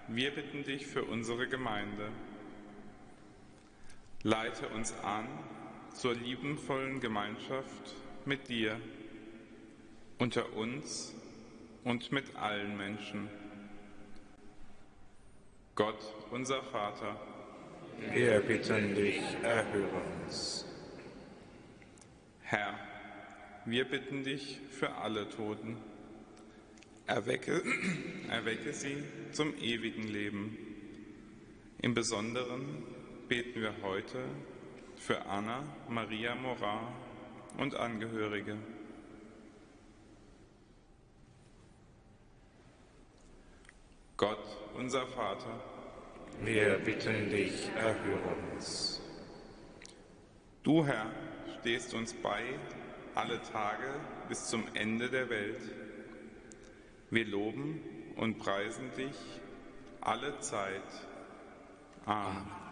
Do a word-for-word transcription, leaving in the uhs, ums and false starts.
wir bitten dich für unsere Gemeinde. Leite uns an zur liebenvollen Gemeinschaft mit dir, unter uns und mit allen Menschen. Gott, unser Vater, wir bitten dich, erhöre uns. Herr, wir bitten dich für alle Toten. Erwecke, erwecke sie zum ewigen Leben. Im Besonderen beten wir heute für Anna Maria Morar und Angehörige. Gott, unser Vater, wir bitten dich, erhöre uns. Du, Herr, stehst uns bei alle Tage bis zum Ende der Welt. Wir loben und preisen dich alle Zeit. Amen.